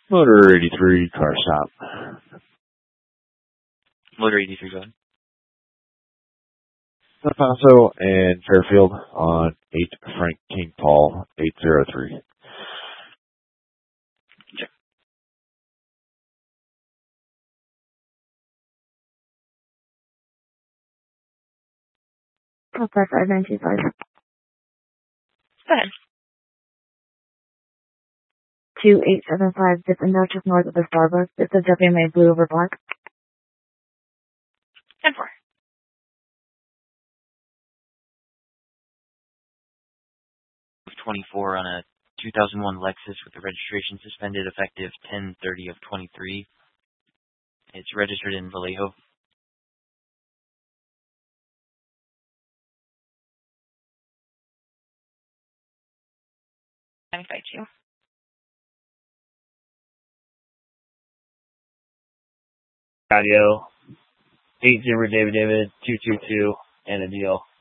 Motor 83, car stop. Motor 83, go ahead. El Paso and Fairfield on 8 Frank King Paul 803. Check. Oh, 55925. Go ahead. 2875, Dippin' just north of the Starbucks. It's a WMA blue over black. 10-4. 24 on a 2001 Lexus with the registration suspended effective 10/30 of 23. It's registered in Vallejo. I invite you. Audio 80 David 222 and a deal.